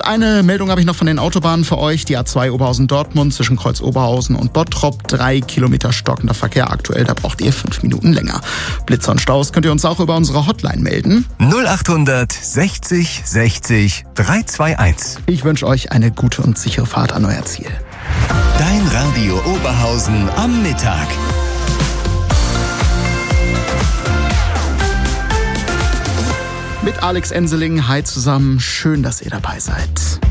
Und eine Meldung habe ich noch von den Autobahnen für euch. Die A2 Oberhausen-Dortmund zwischen Kreuz-Oberhausen und Bottrop. 3 Kilometer stockender Verkehr aktuell. Da braucht ihr 5 Minuten länger. Blitzer und Staus könnt ihr uns auch über unsere Hotline melden. 0800 60 60 321. Ich wünsche euch eine gute und sichere Fahrt an euer Ziel. Dein Radio Oberhausen am Mittag. Mit Alex Enseling. Hi zusammen. Schön, dass ihr dabei seid.